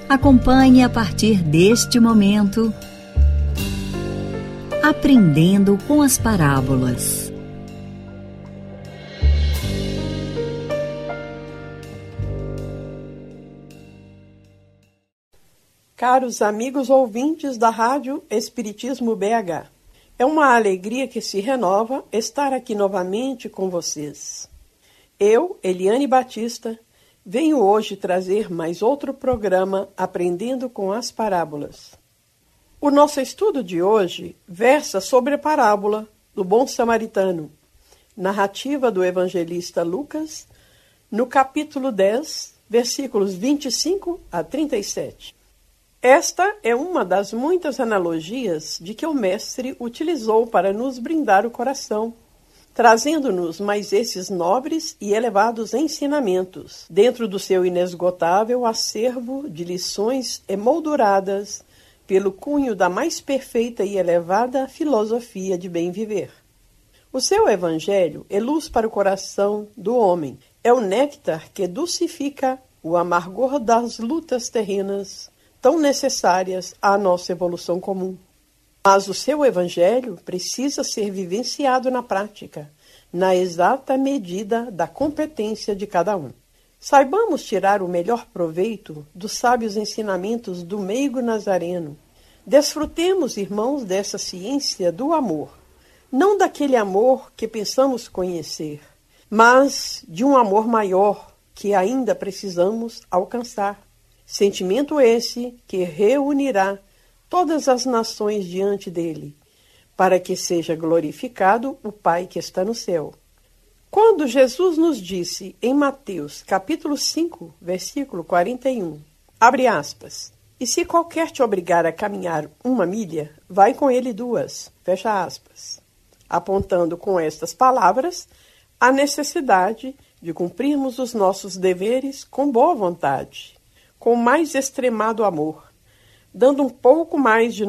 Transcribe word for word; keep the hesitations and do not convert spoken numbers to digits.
Acompanhe a partir deste momento Aprendendo com as Parábolas. Caros amigos ouvintes da Rádio Espiritismo B H, é uma alegria que se renova estar aqui novamente com vocês. Eu, Eliane Batista, venho hoje trazer mais outro programa Aprendendo com as Parábolas. O nosso estudo de hoje versa sobre a parábola do Bom Samaritano, narrativa do evangelista Lucas, no capítulo dez, versículos vinte e cinco a trinta e sete. Esta é uma das muitas analogias de que o Mestre utilizou para nos brindar o coração, trazendo-nos mais esses nobres e elevados ensinamentos, dentro do seu inesgotável acervo de lições emolduradas pelo cunho da mais perfeita e elevada filosofia de bem viver. O seu evangelho é luz para o coração do homem, é o néctar que dulcifica o amargor das lutas terrenas, tão necessárias à nossa evolução comum. Mas o seu evangelho precisa ser vivenciado na prática, na exata medida da competência de cada um. Saibamos tirar o melhor proveito dos sábios ensinamentos do meigo nazareno. Desfrutemos, irmãos, dessa ciência do amor, não daquele amor que pensamos conhecer, mas de um amor maior que ainda precisamos alcançar. Sentimento esse que reunirá todas as nações diante dele, para que seja glorificado o Pai que está no céu. Quando Jesus nos disse em Mateus, capítulo cinco, versículo quarenta e um, abre aspas, e se qualquer te obrigar a caminhar uma milha, vai com ele duas, fecha aspas, apontando com estas palavras a necessidade de cumprirmos os nossos deveres com boa vontade, com mais extremado amor, dando um pouco mais de